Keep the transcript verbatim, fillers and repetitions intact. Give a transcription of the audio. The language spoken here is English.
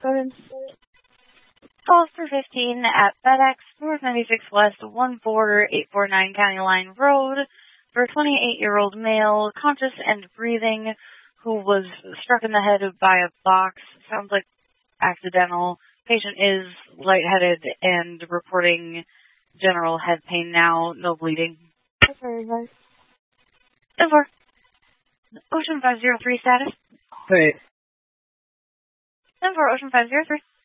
Go ahead. Call three fifteen at FedEx, North ninety-six West, one four eight four nine County Line Road, for a twenty-eight-year-old male, conscious and breathing, who was struck in the head by a box. Sounds like accidental. Patient is lightheaded and reporting general head pain now, no bleeding. Okay, guys. Over. Ocean five zero three status. Hey. Over, Ocean five zero three.